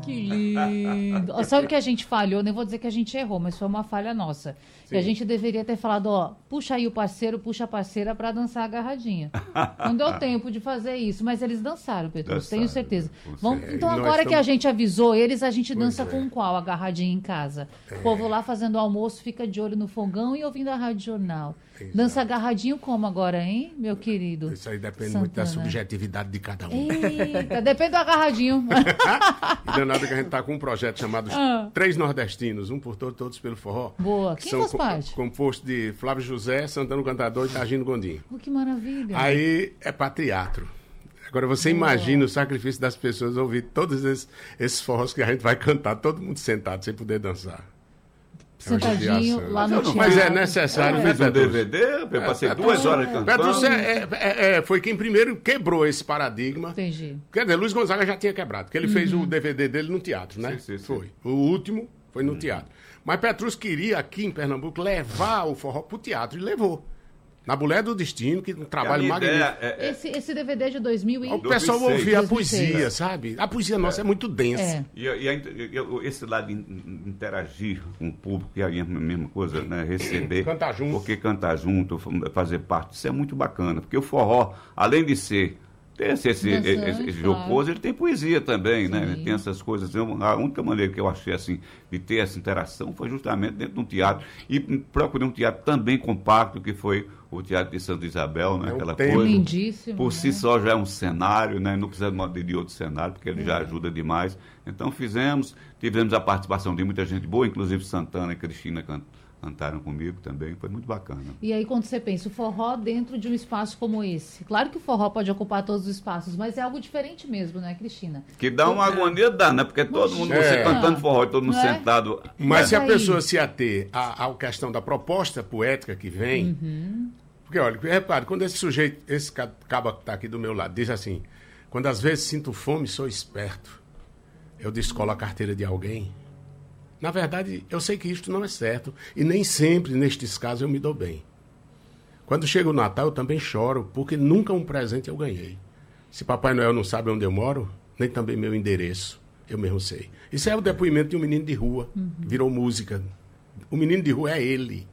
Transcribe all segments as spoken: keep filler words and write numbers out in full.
Que lindo. Ó, sabe o que a gente falhou? Nem vou dizer que a gente errou, mas foi uma falha nossa. Sim. E a gente deveria ter falado, ó, puxa aí o parceiro, puxa a parceira pra dançar agarradinha. Não deu tempo de fazer isso, mas eles dançaram, Petrus, tenho certeza. Vamos, então agora estamos... que a gente avisou eles, a gente pois dança é. com qual agarradinha em casa? É. O povo lá fazendo o almoço fica de olho no fogão e ouvindo a Rádio Jornal. Exato. Dança agarradinho como agora, hein, meu querido? Isso aí depende Santana. muito da subjetividade de cada um. Eita, depende do agarradinho. E danado que a gente tá com um projeto chamado ah. Três Nordestinos, um por todos, todos pelo forró. Boa. Quem faz parte? Composto de Flávio José, Santana Cantador e Targino Gondim. Oh, que maravilha. Aí é para teatro. Agora você Boa. imagina o sacrifício das pessoas ouvir todos esses, esses forrós que a gente vai cantar, todo mundo sentado, sem poder dançar. Sentadinho lá no teatro. Mas é necessário. Eu fiz um D V D, eu passei é, duas horas cantando. Petrus é, é, é, foi quem primeiro quebrou esse paradigma. Entendi. Quer dizer, Luiz Gonzaga já tinha quebrado, porque ele uhum. fez o D V D dele no teatro, né? Sim, sim, sim. Foi. O último foi no uhum. teatro. Mas Petrus queria, aqui em Pernambuco, levar o forró pro teatro, e levou. Na Mulher do Destino, que um trabalho magnífico. É, é... Esse, esse D V D de dois mil e... O pessoal ouvia a poesia, sabe? A poesia nossa é, é muito densa. É. E, e, e esse lado de interagir com o público, que aí é a mesma coisa, né? Receber. Cantar junto. Porque cantar junto, fazer parte, isso é muito bacana. Porque o forró, além de ser... Esse, esse, esse, esse jocoso, ele tem poesia também, Sim. né? Ele tem essas coisas. Eu, a única maneira que eu achei assim de ter essa interação foi justamente dentro de um teatro. E procurei um teatro também compacto, que foi o Teatro de Santa Isabel, né? É um Aquela tema. coisa. Lindíssimo, Por né? si só já é um cenário, né? Não precisa de outro cenário, porque ele é. já ajuda demais. Então fizemos, tivemos a participação de muita gente boa, inclusive Santana e Cristina cantando. Cantaram comigo também, foi muito bacana. E aí quando você pensa, o forró dentro de um espaço como esse, claro que o forró pode ocupar todos os espaços, mas é algo diferente mesmo, né, Cristina? Que dá uma é. agonia, dá, né? Porque todo mundo, é. você cantando forró, todo mundo é? sentado. Mas, mas se a pessoa se ater à, à questão da proposta poética que vem, uhum. porque olha, repare, quando esse sujeito, esse caba que está aqui do meu lado, diz assim, quando às vezes sinto fome, sou esperto, eu descolo a carteira de alguém. Na verdade, eu sei que isto não é certo. E nem sempre, nestes casos, eu me dou bem. Quando chega o Natal, eu também choro, porque nunca um presente eu ganhei. Se Papai Noel não sabe onde eu moro, nem também meu endereço, eu mesmo sei. Isso é o depoimento de um menino de rua. Uhum. Virou música. O menino de rua é ele.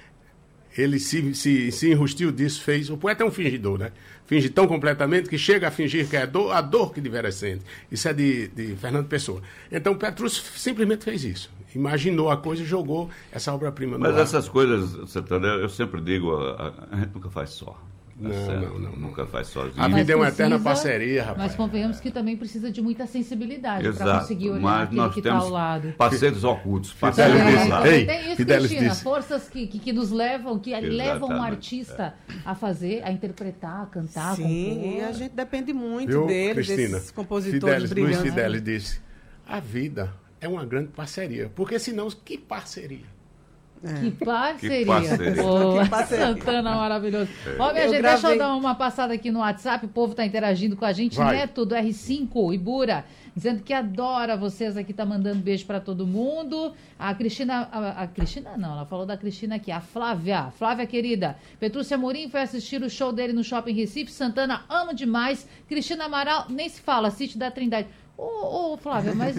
Ele se, se, se enrustiu disso, fez... O poeta é um fingidor, né? Finge tão completamente que chega a fingir que é a dor, a dor que devera sente. Isso é de, de Fernando Pessoa. Então, Petrus simplesmente fez isso. Imaginou a coisa e jogou essa obra-prima no Mas ar. essas coisas, Santana, eu sempre digo, a, a gente nunca faz só. Não, não, não, não. Nunca faz sozinho. A vida é uma eterna parceria, rapaz. Mas convenhamos que também precisa de muita sensibilidade para conseguir olhar mas aquele que está ao lado. Parceiros ocultos, parceiros é, Ei, tem isso, Cristina, disse. forças que, que, que nos levam, que Exatamente. levam um artista é. a fazer, a interpretar, a cantar, a Sim, compor. E a gente depende muito Viu, deles, Cristina, desses compositores Fidelis, brilhantes. Luiz Fidelis disse, a vida é uma grande parceria, porque senão, que parceria? É. Que parceria. Que parceria. Oh, que parceria. Santana, maravilhoso. É. Ó, minha eu gente, gravei... deixa eu dar uma passada aqui no WhatsApp. O povo está interagindo com a gente. Vai. Neto do R cinco, Ibura, dizendo que adora vocês aqui, tá mandando beijo para todo mundo. A Cristina, a, a Cristina não, ela falou da Cristina aqui. A Flávia, Flávia querida. Petrúcia Amorim foi assistir o show dele no Shopping Recife. Santana, amo demais. Cristina Amaral, nem se fala, Sítio da Trindade. Ô, ô Flávia, mas